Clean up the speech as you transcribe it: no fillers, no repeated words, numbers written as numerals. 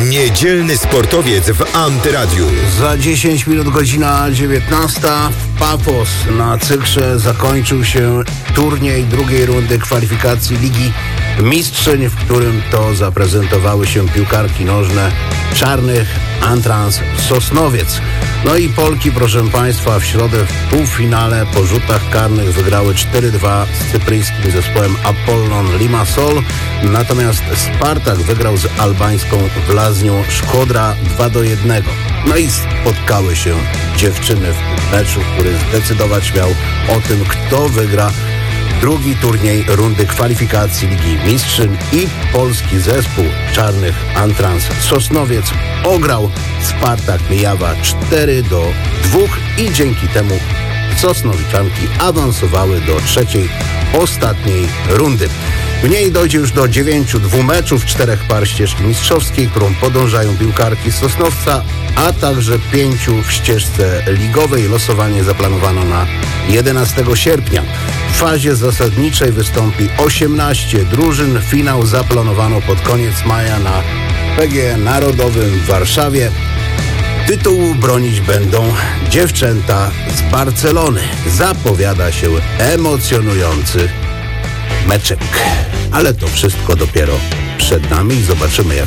Niedzielny sportowiec w Antyradiu. Za 10 minut godzina 19 w Pafos na Cykrze zakończył się turniej drugiej rundy kwalifikacji Ligi Mistrzyń, w którym to zaprezentowały się piłkarki nożne Czarnych Antrans Sosnowiec. No i Polki, proszę Państwa, w środę w półfinale po rzutach karnych wygrały 4-2 z cypryjskim zespołem Apollon Limassol. Natomiast Spartak wygrał z albańską Wlaznią Szkodra 2-1. No i spotkały się dziewczyny w meczu, który zdecydować miał o tym, kto wygra drugi turniej rundy kwalifikacji Ligi Mistrzyń i polski zespół Czarnych Antrans Sosnowiec ograł Spartak Myjawa 4-2 i dzięki temu Sosnowiczanki awansowały do trzeciej, ostatniej rundy. W niej dojdzie już do 9 dwumeczów, 4 par ścieżki mistrzowskiej, którą podążają piłkarki Sosnowca, a także 5 w ścieżce ligowej. Losowanie zaplanowano na 11 sierpnia. W fazie zasadniczej wystąpi 18 drużyn. Finał zaplanowano pod koniec maja na PGE Narodowym w Warszawie. Tytułu bronić będą dziewczęta z Barcelony. Zapowiada się emocjonujący meczek. Ale to wszystko dopiero przed nami i zobaczymy, jak